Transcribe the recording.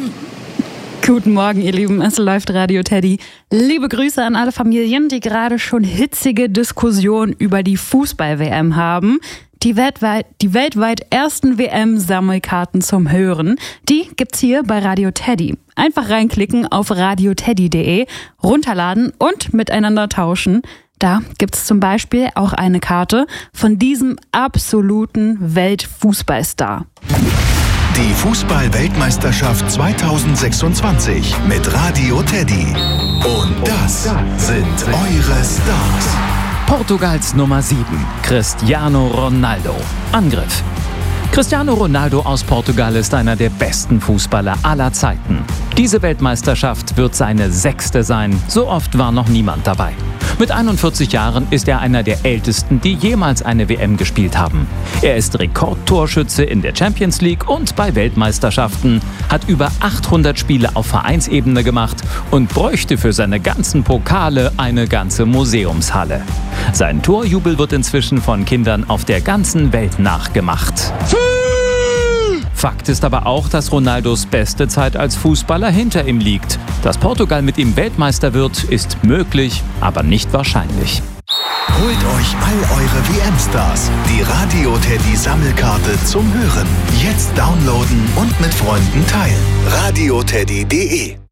Guten Morgen, ihr Lieben, es läuft Radio Teddy. Liebe Grüße an alle Familien, die gerade schon hitzige Diskussionen über die Fußball-WM haben. Die weltweit ersten WM-Sammelkarten zum Hören, die gibt's hier bei Radio Teddy. Einfach reinklicken auf radioteddy.de, runterladen und miteinander tauschen. Da gibt's zum Beispiel auch eine Karte von diesem absoluten Weltfußballstar. Die Fußball-Weltmeisterschaft 2026 mit Radio Teddy. Und das sind eure Stars. Portugals Nummer 7, Cristiano Ronaldo. Angriff. Cristiano Ronaldo aus Portugal ist einer der besten Fußballer aller Zeiten. Diese Weltmeisterschaft wird seine 6. sein. So oft war noch niemand dabei. Mit 41 Jahren ist er einer der ältesten, die jemals eine WM gespielt haben. Er ist Rekordtorschütze in der Champions League und bei Weltmeisterschaften, hat über 800 Spiele auf Vereinsebene gemacht und bräuchte für seine ganzen Pokale eine ganze Museumshalle. Sein Torjubel wird inzwischen von Kindern auf der ganzen Welt nachgemacht. Fakt ist aber auch, dass Ronaldos beste Zeit als Fußballer hinter ihm liegt. Dass Portugal mit ihm Weltmeister wird, ist möglich, aber nicht wahrscheinlich. Holt euch all eure WM-Stars, die Radio Teddy Sammelkarte zum Hören. Jetzt downloaden und mit Freunden teilen. radioteddy.de